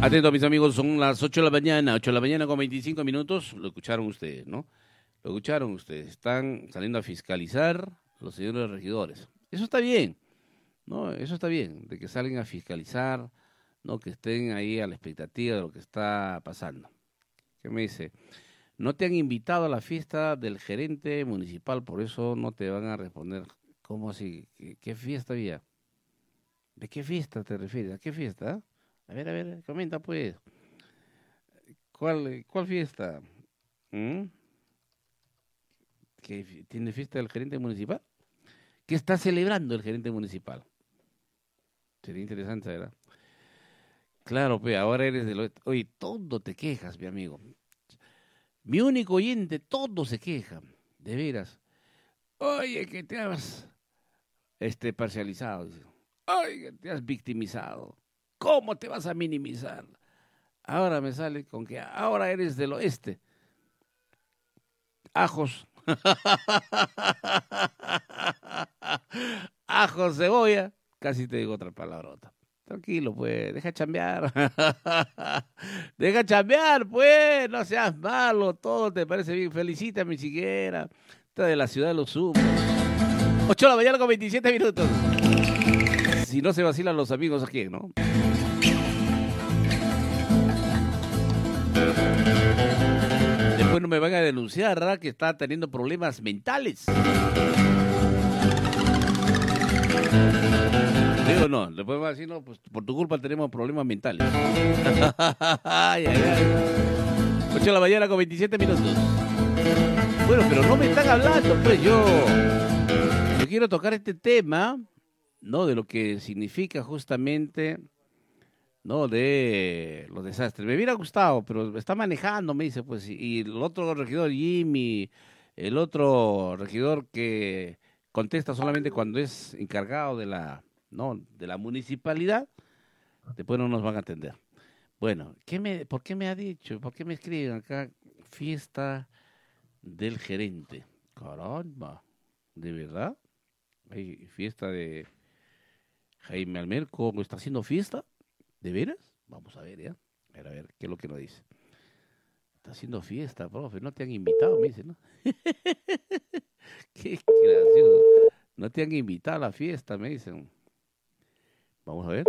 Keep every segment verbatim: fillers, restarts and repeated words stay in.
Atento, mis amigos, son las ocho de la mañana, ocho de la mañana con veinticinco minutos. Lo escucharon ustedes, ¿no? Lo escucharon ustedes. Están saliendo a fiscalizar los señores regidores. Eso está bien, ¿no? Eso está bien, de que salgan a fiscalizar, ¿no? Que estén ahí a la expectativa de lo que está pasando. ¿Qué me dice? No te han invitado a la fiesta del gerente municipal, por eso no te van a responder. ¿Cómo así? ¿Qué, qué fiesta había? ¿De qué fiesta te refieres? ¿A qué fiesta? A ver, a ver, comenta pues. ¿Cuál, cuál fiesta? ¿Mm? ¿Que fi- tiene fiesta el gerente municipal? ¿Qué está celebrando el gerente municipal? Sería interesante, ¿verdad? Claro, pues ahora eres del oeste. Oye, todo te quejas, mi amigo. Mi único oyente, todo se queja. De veras. Oye, que te has este, parcializado. Dice. Oye, que te has victimizado. ¿Cómo te vas a minimizar? Ahora me sale con que ahora eres del oeste. Ajos. Ajos, cebolla. Casi te digo otra palabrota. Tranquilo, pues, deja chambear. Deja chambear, pues, no seas malo, todo te parece bien. Felicítame siquiera. Está de la ciudad de los humos. ocho de la mañana con veintisiete minutos. Si no se vacilan los amigos aquí, ¿no? Después no me van a denunciar, ¿verdad? Que está teniendo problemas mentales. Digo, no, después va a decir, no, pues por tu culpa tenemos problemas mentales. Ay, ay, ay. ocho de la mañana con veintisiete minutos. Bueno, pero no me están hablando, pues yo, yo quiero tocar este tema, ¿no? De lo que significa justamente, ¿no? De los desastres. Me hubiera gustado, pero está manejando, me dice, pues, y, y el otro regidor, Jimmy, el otro regidor que contesta solamente cuando es encargado de la, ¿no? De la municipalidad, después no nos van a atender. Bueno, ¿qué me, ¿por qué me ha dicho? ¿Por qué me escriben acá? Fiesta del gerente. Caramba, ¿de verdad? ¿Hay fiesta de Jaime Almerco? ¿Está haciendo fiesta? ¿De veras? Vamos a ver, ¿ya? A ver, a ver, ¿qué es lo que nos dice? Está haciendo fiesta, profe, no te han invitado, me dice, ¿no? Qué gracioso. No te han invitado a la fiesta, me dicen. Vamos a ver.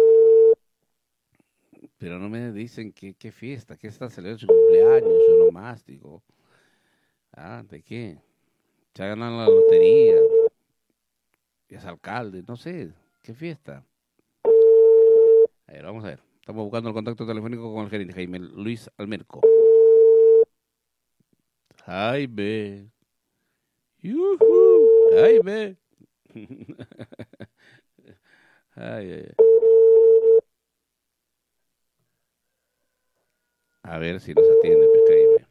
Pero no me dicen qué, qué fiesta, qué está celebrando su cumpleaños, su nomástico. Ah, ¿de qué? Se ha ganado la lotería. Es alcalde, no sé. ¿Qué fiesta? A ver, vamos a ver. Estamos buscando el contacto telefónico con el gerente Jaime Luis Almerco. Jaime. Yuhu. Jaime. Ay, ay, ay. A ver si nos atiende, pues, Jaime.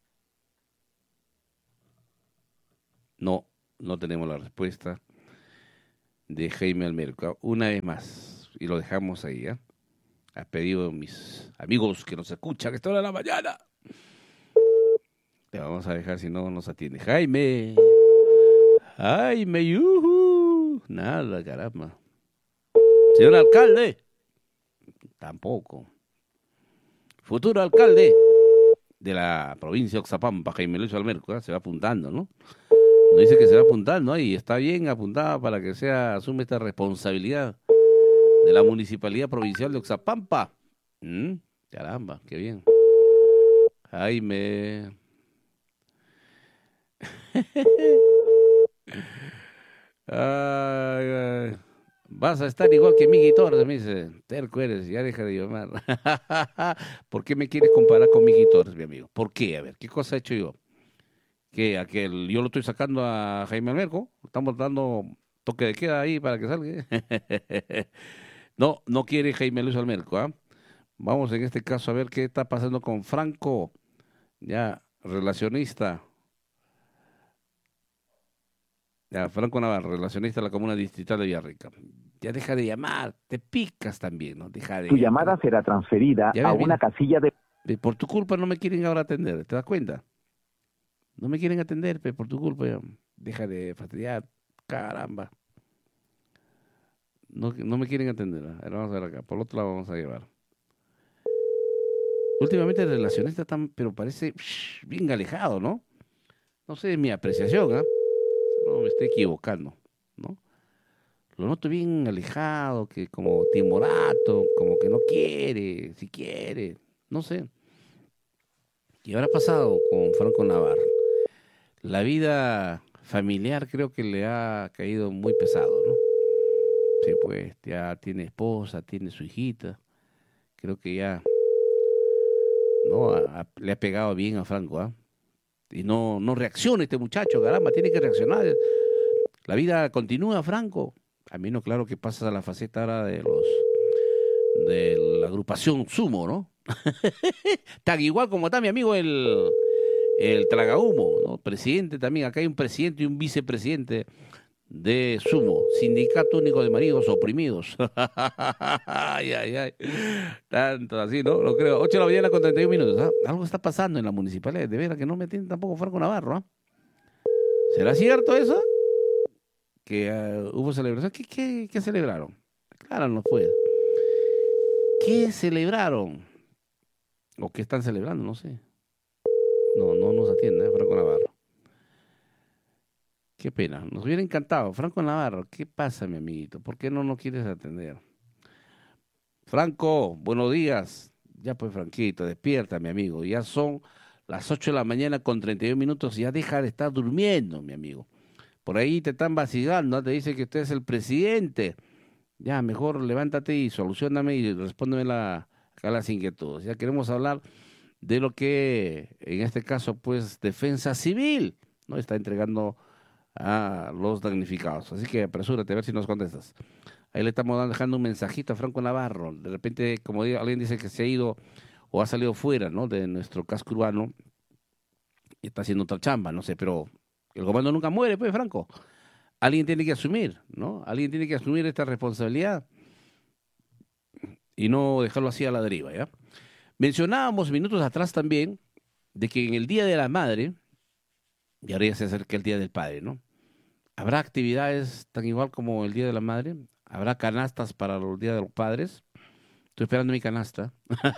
No, no tenemos la respuesta de Jaime Almerco. Una vez más. Y lo dejamos ahí, ¿ya? Ha pedido mis amigos que nos escuchan a esta hora de la mañana. Le vamos a dejar si no nos atiende. Jaime. Jaime, yuhu. Nada, caramba. Señor alcalde. Tampoco. Futuro alcalde de la provincia de Oxapampa, Jaime Luis Almerco, ¿eh? Se va apuntando, ¿no? Nos dice que se va apuntando, ¿eh? Y está bien apuntada para que sea, asume esta responsabilidad de la Municipalidad Provincial de Oxapampa. ¿Mm? Caramba, qué bien. Jaime. Ay, ay. Vas a estar igual que Miguel Torres, me dice. Terco eres, ya deja de llamar. ¿Por qué me quieres comparar con Miguel Torres, mi amigo? ¿Por qué? A ver, ¿qué cosa he hecho yo? ¿Que aquel, yo lo estoy sacando a Jaime Almerco? ¿Estamos dando toque de queda ahí para que salga? No, no quiere Jaime Luis Almerco, ¿ah? Vamos en este caso a ver qué está pasando con Franco, ya relacionista. Ya, Franco Navarro, relacionista de la Comuna Distrital de Villarrica. Ya deja de llamar, te picas también, ¿no? Deja Tu de... llamada será transferida Ya a ves, una mira, casilla de... ve, por tu culpa no me quieren ahora atender, ¿te das cuenta? No me quieren atender, pe, por tu culpa. Ya. Deja de fastidiar, caramba. No, no me quieren atender. ¿Ah? Ahora vamos a ver acá, por el otro lado vamos a llevar. Últimamente el relacionista tan, pero parece psh, bien alejado, ¿no? No sé, es mi apreciación, ¿ah? No me estoy equivocando, ¿no? Lo noto bien alejado, que como timorato, como que no quiere, si quiere, no sé. ¿Qué habrá pasado con Franco Navarro? La vida familiar creo que le ha caído muy pesado, ¿no? Sí, pues ya tiene esposa, tiene su hijita. Creo que ya no A- a- le ha pegado bien a Franco, ¿ah? Y no, no reacciona este muchacho, caramba, tiene que reaccionar. La vida continúa, Franco. A mí no, claro que pasas a la faceta ahora de los de la agrupación Sumo, ¿no? Tan igual como está mi amigo el, el Tragahumo, ¿no? Presidente también. Acá hay un presidente y un vicepresidente de Sumo, Sindicato Único de Maridos Oprimidos. Ay, ay, ay. Tanto así, ¿no? Lo creo. ocho de la mañana con treinta y un minutos. ¿Ah? Algo está pasando en la municipalidad. De veras que no me tiene tampoco Franco Navarro. ¿Ah? ¿Será cierto eso? Que uh, hubo celebración. ¿Qué, qué, qué celebraron? Claro, no fue. ¿Qué celebraron? ¿O qué están celebrando? No sé. No, no nos atiende, ¿eh? Franco Navarro. Qué pena. Nos hubiera encantado. Franco Navarro, ¿qué pasa, mi amiguito? ¿Por qué no nos quieres atender? Franco, buenos días. Ya pues, Franquito, despierta, mi amigo. Ya son las ocho de la mañana con treinta y un minutos. Ya deja de estar durmiendo, mi amigo. Por ahí te están vacilando, ¿no? Te dicen que usted es el presidente. Ya, mejor levántate y solucioname y respóndeme la, acá las inquietudes. Ya queremos hablar de lo que, en este caso, pues, Defensa Civil, ¿no? Está entregando a los damnificados. Así que apresúrate a ver si nos contestas. Ahí le estamos dejando un mensajito a Franco Navarro. De repente, como digo, alguien dice que se ha ido o ha salido fuera, ¿no? De nuestro casco urbano y está haciendo otra chamba, no sé, pero el comando nunca muere, pues, Franco. Alguien tiene que asumir, ¿no? Alguien tiene que asumir esta responsabilidad y no dejarlo así a la deriva, ¿ya? Mencionábamos minutos atrás también de que en el Día de la Madre, y ahora ya se acerca el Día del Padre, ¿no? ¿Habrá actividades tan igual como el Día de la Madre? ¿Habrá canastas para los Días de los Padres? Estoy esperando mi canasta.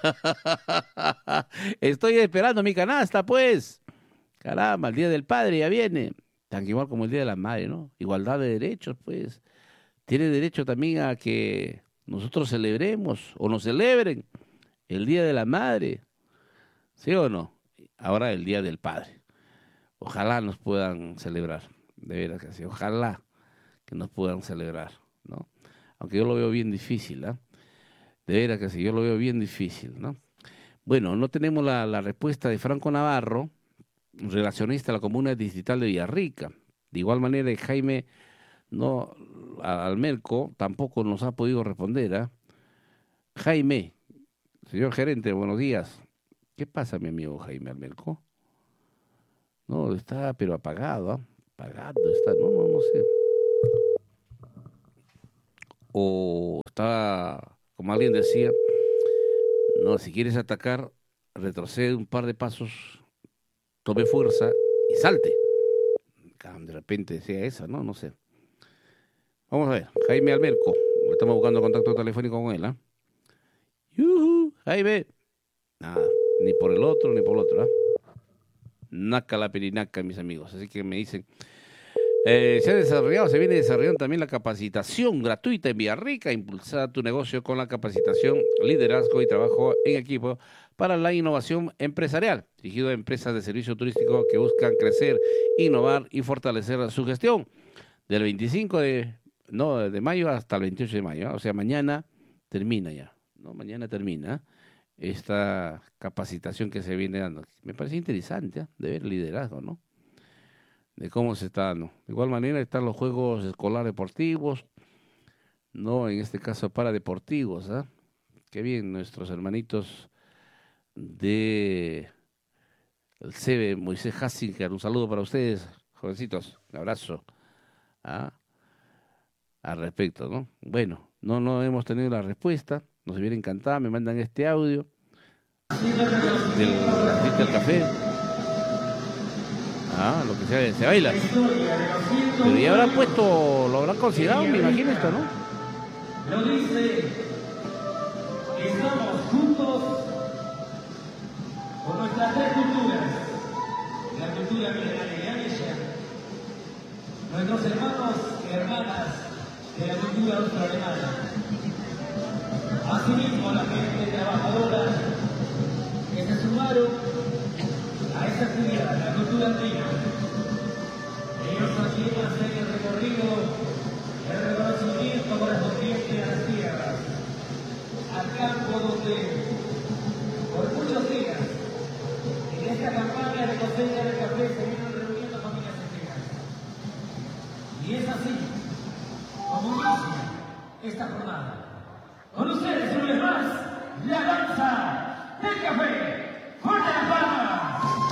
Estoy esperando mi canasta, pues. Caramba, el Día del Padre ya viene. Tan igual como el Día de la Madre, ¿no? Igualdad de derechos, pues. Tiene derecho también a que nosotros celebremos o nos celebren el Día de la Madre. ¿Sí o no? Ahora el Día del Padre. Ojalá nos puedan celebrar. De veras que sí. Ojalá que nos puedan celebrar, ¿no? Aunque yo lo veo bien difícil, ¿ah? ¿eh? De veras que sí, yo lo veo bien difícil, ¿no? Bueno, no tenemos la, la respuesta de Franco Navarro, relacionista de la Comuna Distrital de Villarrica. De igual manera, Jaime no, Almerco tampoco nos ha podido responder, ¿ah? ¿eh? Jaime, señor gerente, buenos días. ¿Qué pasa, mi amigo Jaime Almerco? No, está pero apagado, ¿ah? ¿eh? Apagado está, no, no, no sé. O está, como alguien decía, no, si quieres atacar, retrocede un par de pasos, tome fuerza y salte. De repente sea esa, ¿no? No sé. Vamos a ver, Jaime Almerco, estamos buscando contacto telefónico con él, ¿ah? ¿eh? ¡Yuhu! Jaime. Nada, ni por el otro, ni por el otro, ¿ah? ¿eh? Naca la perinaca, mis amigos. Así que me dicen, eh, se ha desarrollado, se viene desarrollando también la capacitación gratuita en Villarrica, impulsar tu negocio con la capacitación, liderazgo y trabajo en equipo para la innovación empresarial, dirigido a empresas de servicio turístico que buscan crecer, innovar y fortalecer su gestión. Del veinticinco de, no, de mayo hasta el veintiocho de mayo, ¿eh? O sea, mañana termina ya, ¿no? Mañana termina esta capacitación que se viene dando. Me parece interesante, ¿eh? De ver liderazgo, ¿no? De cómo se está dando. De igual manera están los juegos escolar deportivos, no, en este caso paradeportivos, ¿ah? ¿eh? Qué bien, nuestros hermanitos de el C B, Moisés Hassinger, un saludo para ustedes, jovencitos, un abrazo, ¿ah? Al respecto, ¿no? Bueno, no, no hemos tenido la respuesta, nos hubiera encantado, me mandan este audio del, del café. Ah, lo que se, se baila. Pero ya habrán puesto, lo habrán considerado, me imagino esto, ¿no? Lo dice, estamos juntos las tres culturas, la cultura milenaria y ella, nuestros hermanos y hermanas de la cultura austroalemana, asimismo la gente trabajadora que se sumaron a esa actividad, la cultura andina. Ellos también hacen el recorrido, el reconocimiento correspondiente a las tierras, al campo donde por muchos días en esta campaña de cosecha de café se vienen reuniendo familias enteras. Y es así como inicia esta jornada. Con ustedes, una vez más, la danza del café.